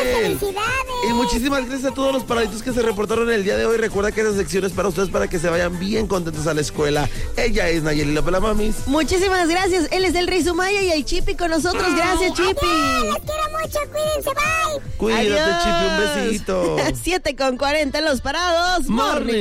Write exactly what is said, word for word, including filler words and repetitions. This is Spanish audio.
Nayel. Felicidades. Y muchísimas gracias a todos los paraditos que se reportaron el día de hoy. Recuerda que esa sección es para ustedes, para que se vayan bien contentos a la escuela. Ella es Nayeli López, la mamis. Muchísimas gracias. Él es el Rey Sumaya y el Chipi con nosotros. Gracias, Chipi. Adiós, los quiero mucho, cuídense, bye. Cuídate, Adiós. Chipi, un besito. siete con cuarenta en los parados. Morning.